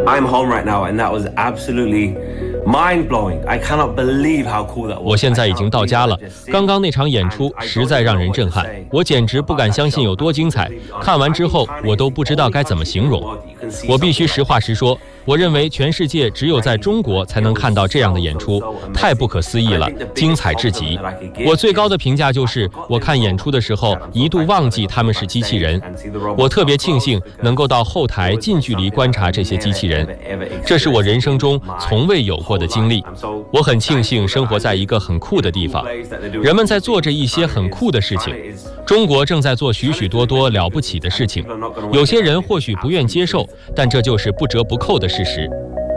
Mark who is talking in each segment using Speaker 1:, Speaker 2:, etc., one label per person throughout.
Speaker 1: I'm home right now, and that was absolutely mind-blowing. I cannot believe how cool that was.
Speaker 2: 我现在已经到家了，刚刚那场演出实在让人震撼，我简直不敢相信有多精彩。看完之后，我都不知道该怎么形容。我必须实话实说，我认为全世界只有在中国才能看到这样的演出，太不可思议了，精彩至极。我最高的评价就是，我看演出的时候一度忘记他们是机器人。我特别庆幸能够到后台近距离观察这些机器人，这是我人生中从未有过的经历。我很庆幸生活在一个很酷的地方，人们在做着一些很酷的事情。中国正在做许许多多了不起的事情，有些人或许不愿接受，但这就是不折不扣的事实。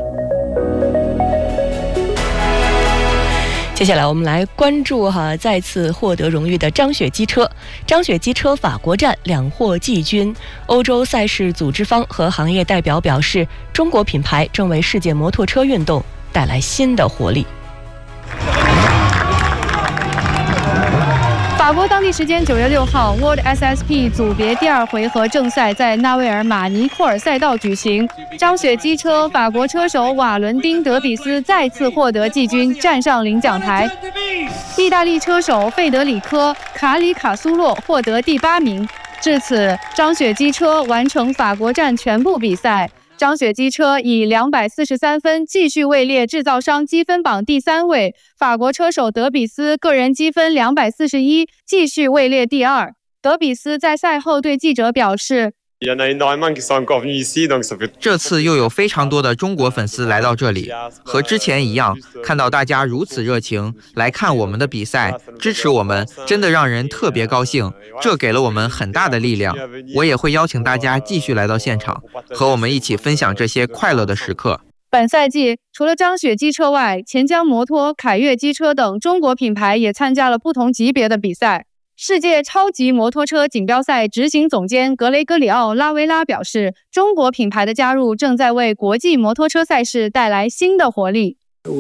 Speaker 3: 接下来我们来关注再次获得荣誉的张雪机车。张雪机车法国站2获季军。欧洲赛事组织方和行业代表表示，中国品牌正为世界摩托车运动带来新的活力。
Speaker 4: 法国当地时间9月6号 ，World SSP 组别第2回合正赛在纳维尔马尼库尔赛道举行。张雪机车法国车手瓦伦丁·德比斯再次获得季军，站上领奖台。意大利车手费德里科·卡里卡苏洛获得第8名。至此，张雪机车完成法国站全部比赛。张雪机车以243分继续位列制造商积分榜第3位，法国车手德比斯个人积分241，继续位列第2。德比斯在赛后对记者表示，
Speaker 5: 这次又有非常多的中国粉丝来到这里，和之前一样，看到大家如此热情来看我们的比赛，支持我们，真的让人特别高兴，这给了我们很大的力量。我也会邀请大家继续来到现场，和我们一起分享这些快乐的时刻。
Speaker 4: 本赛季除了张雪机车外，钱江摩托、凯越机车等中国品牌也参加了不同级别的比赛。世界超级摩托车锦标赛执行总监格雷戈里奥·拉维拉表示，中国品牌的加入正在为国际摩托车赛事带来新的活力。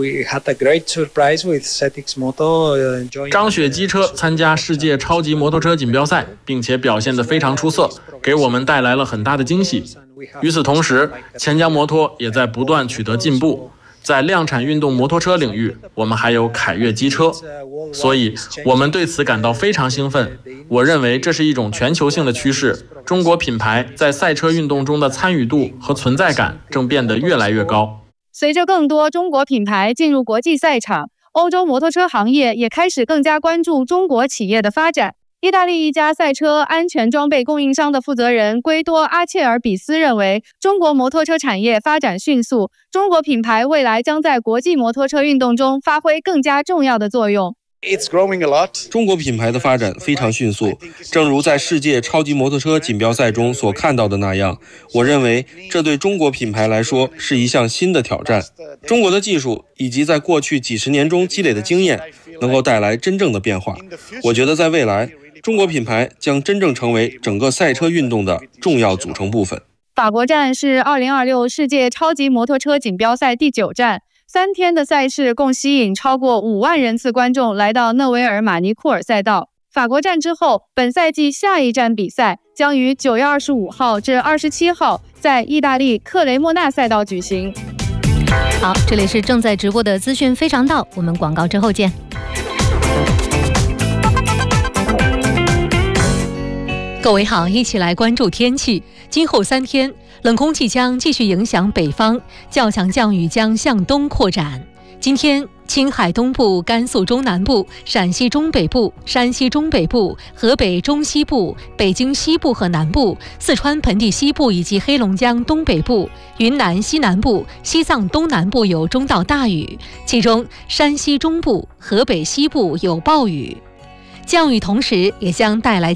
Speaker 6: 张雪机车参加世界超级摩托车锦标赛，并且表现得非常出色，给我们带来了很大的惊喜。与此同时，钱江摩托也在不断取得进步。在量产运动摩托车领域，我们还有凯越机车，所以我们对此感到非常兴奋。我认为这是一种全球性的趋势，中国品牌在赛车运动中的参与度和存在感正变得越来越高。
Speaker 4: 随着更多中国品牌进入国际赛场，欧洲摩托车行业也开始更加关注中国企业的发展。意大利一家赛车安全装备供应商的负责人圭多·阿切尔比斯认为，中国摩托车产业发展迅速，中国品牌未来将在国际摩托车运动中发挥更加重要的作用。
Speaker 7: 中国品牌的发展非常迅速，正如在世界超级摩托车锦标赛中所看到的那样，我认为这对中国品牌来说是一项新的挑战。中国的技术以及在过去几十年中积累的经验能够带来真正的变化。我觉得在未来，中国品牌将真正成为整个赛车运动的重要组成部分。
Speaker 4: 法国站是2026世界超级摩托车锦标赛第9站，3天的赛事共吸引超过5万人次观众来到讷维尔马尼库尔赛道。法国站之后，本赛季下一站比赛将于9月25号至27号在意大利克雷莫纳赛道举行。
Speaker 8: 好，这里是正在直播的资讯非常道，我们广告之后见。各位好，一起来关注天气。今后3天，冷空气将继续影响北方，较强降雨将向东扩展。今天，青海东部、甘肃中南部、陕西中北部、山西中北部、河北中西部、北京西部和南部、四川盆地西部以及黑龙江东北部、云南西南部、西藏东南部有中到大雨，其中山西中部、河北西部有暴雨。降雨同时也将带来